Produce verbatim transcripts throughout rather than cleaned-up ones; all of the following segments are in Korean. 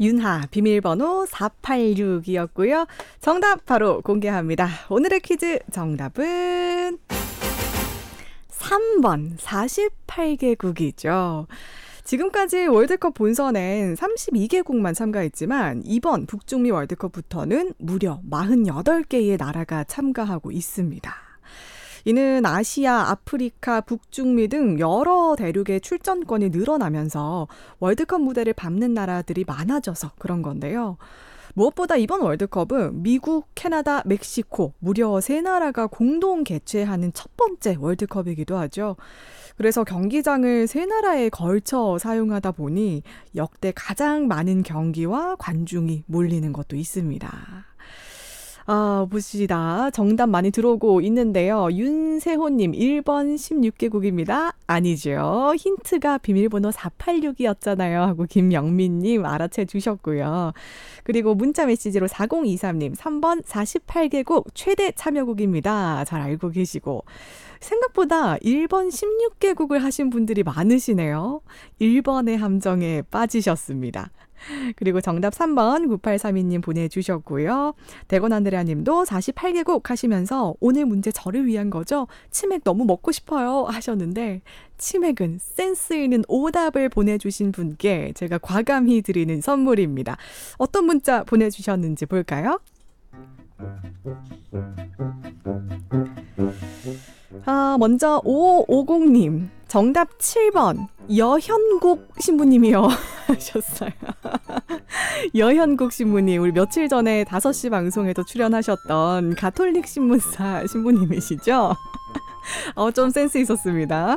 윤하 비밀번호 사팔육이었고요. 정답 바로 공개합니다. 오늘의 퀴즈 정답은 삼 번 사십팔 개국이죠. 지금까지 월드컵 본선엔 삼십이 개국만 참가했지만 이번 북중미 월드컵부터는 무려 사십팔 개의 나라가 참가하고 있습니다. 이는 아시아, 아프리카, 북중미 등 여러 대륙의 출전권이 늘어나면서 월드컵 무대를 밟는 나라들이 많아져서 그런 건데요. 무엇보다 이번 월드컵은 미국, 캐나다, 멕시코 무려 세 나라가 공동 개최하는 첫 번째 월드컵이기도 하죠. 그래서 경기장을 세 나라에 걸쳐 사용하다 보니 역대 가장 많은 경기와 관중이 몰리는 것도 있습니다. 아, 보시다. 정답 많이 들어오고 있는데요. 윤세호님 일 번 십육 개국입니다. 아니죠. 힌트가 비밀번호 사팔육이었잖아요. 하고 김영민님 알아채 주셨고요. 그리고 문자 메시지로 사공이삼님 삼 번 사십팔 개국 최대 참여국입니다. 잘 알고 계시고. 생각보다 일 번 십육 개국을 하신 분들이 많으시네요. 일 번의 함정에 빠지셨습니다. 그리고 정답 삼 번 구팔삼이님 보내주셨고요. 대건 안드레아님도 사십팔 개국 하시면서 오늘 문제 저를 위한 거죠? 치맥 너무 먹고 싶어요 하셨는데 치맥은 센스 있는 오답을 보내주신 분께 제가 과감히 드리는 선물입니다. 어떤 문자 보내주셨는지 볼까요? 아, 먼저 오오공님 정답 칠 번 여현국 신부님이요 하셨어요. 여현국 신부님 우리 며칠 전에 다섯 시 방송에도 출연하셨던 가톨릭 신문사 신부님이시죠? 어, 좀 센스 있었습니다.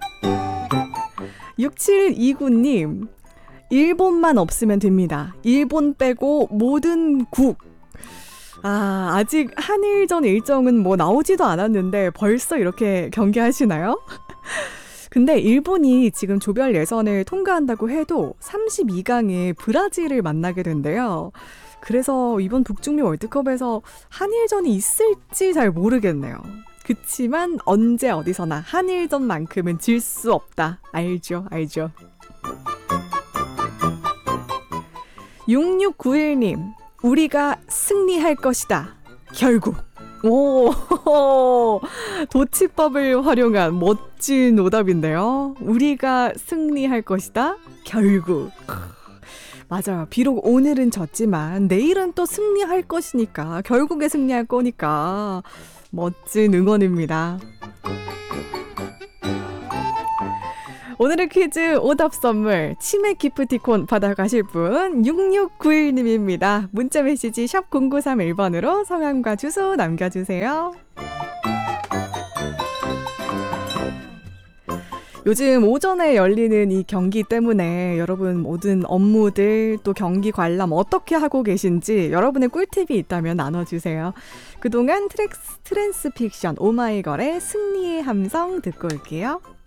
육칠이구님 일본만 없으면 됩니다. 일본 빼고 모든 국. 아, 아직 한일전 일정은 뭐 나오지도 않았는데 벌써 이렇게 경기하시나요? 근데 일본이 지금 조별 예선을 통과한다고 해도 삼십이 강에 브라질을 만나게 된대요. 그래서 이번 북중미 월드컵에서 한일전이 있을지 잘 모르겠네요. 그치만 언제 어디서나 한일전만큼은 질 수 없다. 알죠, 알죠. 육육구일님 우리가 승리할 것이다. 결국. 오, 도치법을 활용한 멋진 오답인데요. 우리가 승리할 것이다. 결국. 맞아요. 비록 오늘은 졌지만 내일은 또 승리할 것이니까 결국에 승리할 거니까 멋진 응원입니다. 오늘의 퀴즈 오답 선물 치맥 기프티콘 받아가실 분 육육구일님입니다. 문자 메시지 샵 공구삼일 번으로 성함과 주소 남겨주세요. 요즘 오전에 열리는 이 경기 때문에 여러분 모든 업무들 또 경기 관람 어떻게 하고 계신지 여러분의 꿀팁이 있다면 나눠주세요. 그동안 트랜스, 트랜스픽션 오마이걸의 승리의 함성 듣고 올게요.